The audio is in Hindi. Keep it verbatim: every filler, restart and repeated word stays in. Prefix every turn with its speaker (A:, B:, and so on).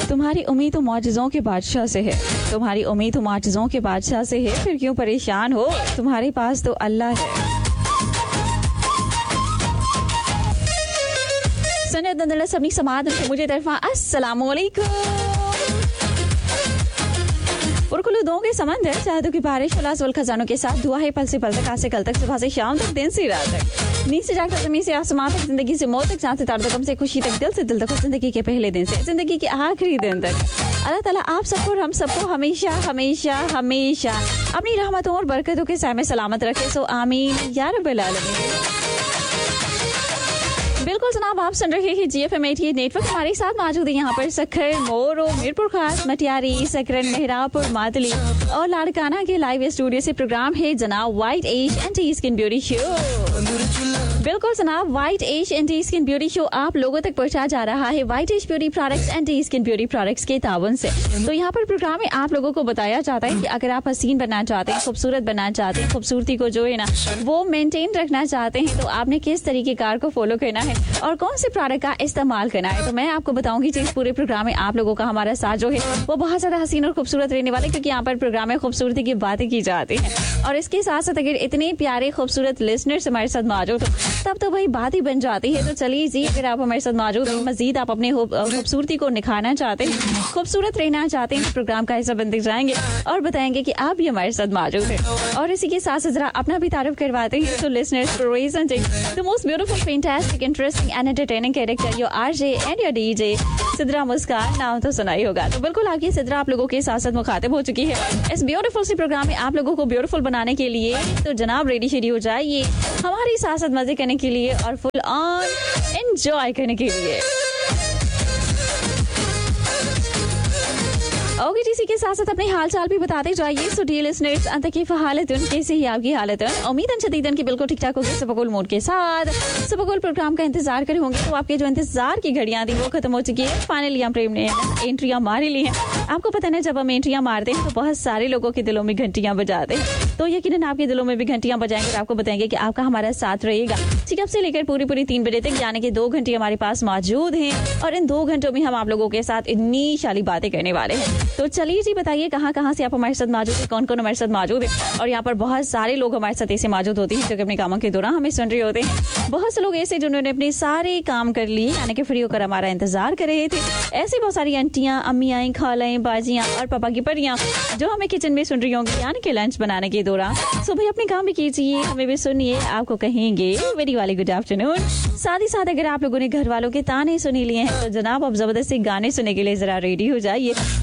A: तुम्हारी उम्मीद तो मौजज़ों के बादशाह से है, तुम्हारी उम्मीद तो मौजज़ों के बादशाह से है, फिर क्यों परेशान हो, तुम्हारे पास तो अल्लाह है। सनत नंदला सबनी समाद मुझे तरफा अस्सलाम वालेकुम। पुरकुलू दो के समंदर चाहतों की बारिश फलासवल खजानों के साथ दुआ है पल से पल तक, आज से कल तक, सुबह से शाम तक, दिन से रात तक, नींद से जागकर ज़मीन से आसमान तक, जिंदगी से मौत तक, चांद से तारे तक, गम से खुशी तक, दिल से दिल तक, जिंदगी के पहले दिन से जिंदगी के आखिरी दिन तक। अल्लाह ताला आप सबको और हम सबको हमेशा हमेशा हमेशा अपनी रहमतों और बरकतों के साए में सलामत रखे। सो आमीन या रब्बल आलमीन। बिल्कुल जनाब, आप सुन रहे हैं जी एफ एम एटी नेटवर्क। हमारे साथ मौजूद है यहाँ पर सखर, मोरो, मीरपुर खास, मटियारी, सकरन, मेहरापुर, मातली और लाड़काना के लाइव स्टूडियो से प्रोग्राम है जनाब white as anti skin beauty show. बिल्कुल जनाब, white as anti skin beauty show आप लोगों तक पहुंचा जा रहा है white as beauty products anti skin beauty products के तावन से। तो यहाँ पर प्रोग्राम में आप लोगों को बताया जाता है कि अगर आप हसीन बनना चाहते हैं, खूबसूरत बनना चाहते हैं, खूबसूरती को जो है ना वो मेंटेन रखना चाहते हैं, तो आपने किस तरीके कार को फॉलो करना है और कौन से प्रोडक्ट का इस्तेमाल करना है। तो मैं आपको बताऊंगी कि इस पूरे प्रोग्राम में आप लोगों का हमारा साथ जो है वो बहुत ज्यादा हसीन और खूबसूरत रहने वाले, क्योंकि यहाँ पर प्रोग्राम में खूबसूरती की बातें की जाती हैं। और इसके साथ साथ अगर इतने प्यारे खूबसूरत लिसनर्स हमारे साथ मौजूद हो तब तो वही बात ही बन जाती है। तो चलिए जी, अगर आप हमारे साथ मौजूद हैं, मजीद आप अपने खूबसूरती को निखारना चाहते हैं, खूबसूरत रहना चाहते हैं, प्रोग्राम का हिस्सा बनते जाएंगे और बताएंगे कि आप भी हमारे साथ मौजूद हैं। और इसी के साथ साथ जरा अपना भी तारीफ करवाते हैं। तो listeners presenting the most beautiful, fantastic, interesting and entertaining character your RJ and your DJ Sidra मुस्कान। नाम तो सुना ही होगा। तो बिल्कुल आपकी सिद्रा आप लोगों के साथ साथ मुखातिब हो चुकी है इस ब्यूटीफुल सी प्रोग्राम में आप लोगों को ब्यूटीफुल बनाने के लिए। तो जनाब रेडी शेडी हो जाइए हमारी साथ साथ मजे करने के लिए और फुल ऑन एंजॉय करने के लिए। ओके, इसी के साथ साथ अपने हाल चाल भी बताते जाइए। सो डियर लिसनर्स, अंत की हालत कैसी है आपकी हालत? उम्मीद शदीदन की बिल्कुल ठीक ठाक होगी, सबकुल मूड के साथ सबकुल प्रोग्राम का इंतजार करे होंगे। तो आपके जो इंतजार की घड़ियां थी वो खत्म हो चुकी है। फाइनली हम प्रेम ने एंट्रियां मार ली हैं। आपको पता है जब हम एंट्रियां मारते हैं तो बहुत सारे लोगों के दिलों में घंटियां बजाते हैं। तो यकीनन आपके दिलों में भी घंटियां बजाएंगे और आपको बताएंगे कि आपका हमारा साथ रहेगा ठीक अब से लेकर पूरी पूरी तीन बजे तक, यानी कि दो घंटे हमारे पास मौजूद हैं। और इन दो घंटों में हम आप लोगों के साथ इतनी शाली बातें करने वाले हैं। तो चलिए जी, बताइए कहाँ कहाँ से आप हमारे साथ मौजूद है, कौन कौन हमारे साथ मौजूद है। और यहाँ पर बहुत सारे लोग हमारे साथ ऐसे मौजूद होते हैं जो कि अपने कामों के दौरान हमें सुन रहे होते हैं। बहुत से लोग ऐसे जिन्होंने अपने सारे काम कर लिए, यानी कि फ्री होकर हमारा इंतजार कर रहे थे। ऐसी बहुत सारी आंटियां, अम्मियां, खालाएं, बाजियां और पापा की परियां जो हमें किचन में सुन रही होंगी, यानी कि लंच बनाने के दौरान। सो भाई अपने काम भी कीजिए, हमें भी सुनिए, आपको कहेंगे वेरी वाली गुड आफ्टरनून। साथ ही साथ अगर आप लोगों ने घर वालों के ताने सुन लिए हैं तो जनाब आप जबरदस्ती गाने सुनने के लिए जरा रेडी हो जाइए।